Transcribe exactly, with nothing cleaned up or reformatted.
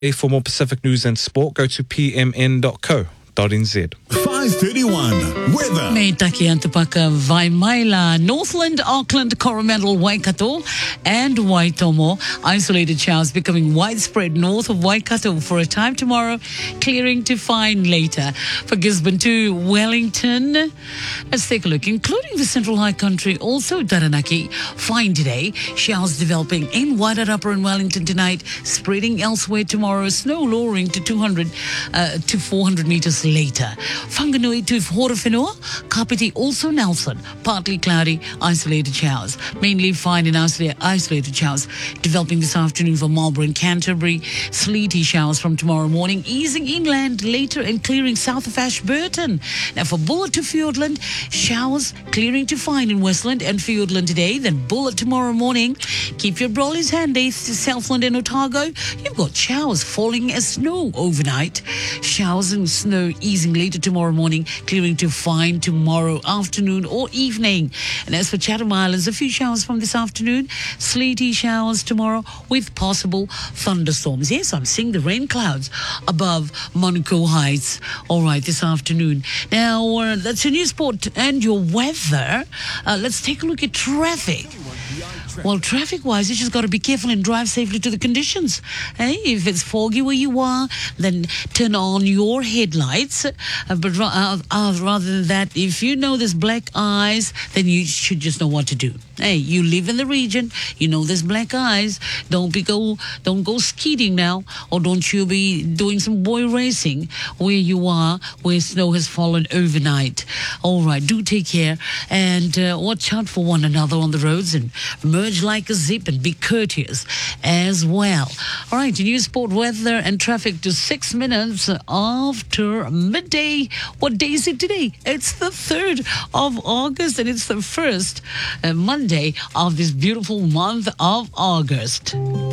For more Pacific news and sport, go to p m n dot co dot n z. five thirty-one weather. Me taki Antapaka, Vaimaila, Northland, Auckland, Coromandel, Waikato and Waitomo. Isolated showers becoming widespread north of Waikato for a time tomorrow, clearing to fine later. For Gisborne to Wellington, let's take a look, including the Central High Country, also Taranaki. Fine today, showers developing in Wairarapa and Wellington tonight, spreading elsewhere tomorrow, snow lowering to two hundred uh, to four hundred metres later. Whanganui to Horowhenua, Kapiti, also Nelson, partly cloudy, isolated showers. Mainly fine and isolated, isolated showers developing this afternoon for Marlborough and Canterbury. Sleety showers from tomorrow morning, easing inland later and clearing south of Ashburton. Now for Bullet to Fiordland, showers clearing to fine in Westland and Fiordland today, then Bullet tomorrow morning. Keep your brollies handy to Southland and Otago. You've got showers falling as snow overnight. Showers and snow easing later tomorrow morning, clearing to fine tomorrow afternoon or evening. And as for Chatham Islands, a few showers from this afternoon, sleety showers tomorrow with possible thunderstorms. Yes, I'm seeing the rain clouds above Monaco Heights. All right, this afternoon. Now, uh, that's your news sport and your weather. Uh, let's take a look at traffic. Well, traffic-wise, you just got to be careful and drive safely to the conditions. Hey, if it's foggy where you are, then turn on your headlights. Uh, but uh, uh, rather than that, if you know there's black eyes, then you should just know what to do. Hey, you live in the region, you know there's black eyes. Don't be go, don't go skiing now, or don't you be doing some boy racing where you are, where snow has fallen overnight. All right, do take care and uh, watch out for one another on the roads and merge like a zip and be courteous as well. All right, news, sport, weather and traffic to six minutes after midday. What day is it today? It's the third of August and it's the first uh, Monday of this beautiful month of August.